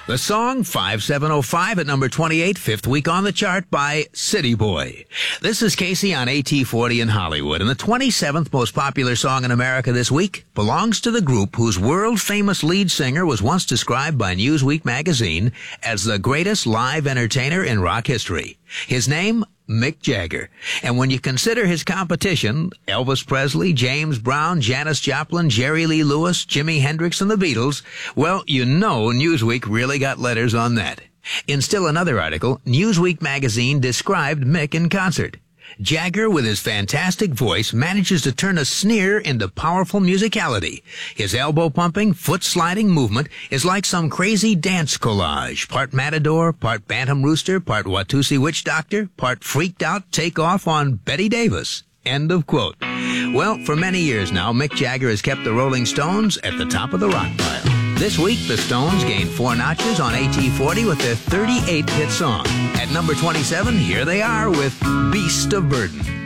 The song 5705 at number 28, fifth week on the chart by City Boy. This is Casey on AT40 in Hollywood, and the 27th most popular song in America this week belongs to the group whose world-famous lead singer was once described by Newsweek magazine as the greatest live entertainer in rock history. His name, Mick Jagger. And when you consider his competition, Elvis Presley, James Brown, Janis Joplin, Jerry Lee Lewis, Jimi Hendrix, and the Beatles, well, you know Newsweek really got letters on that. In still another article, Newsweek magazine described Mick in concert. Jagger, with his fantastic voice, manages to turn a sneer into powerful musicality. His elbow-pumping, foot-sliding movement is like some crazy dance collage. Part matador, part bantam rooster, part Watusi witch doctor, part freaked out takeoff on Betty Davis. End of quote. Well, for many years now, Mick Jagger has kept the Rolling Stones at the top of the rock pile. This week, the Stones gained 4 notches on AT40 with their 38th hit song. At number 27, here they are with Beast of Burden.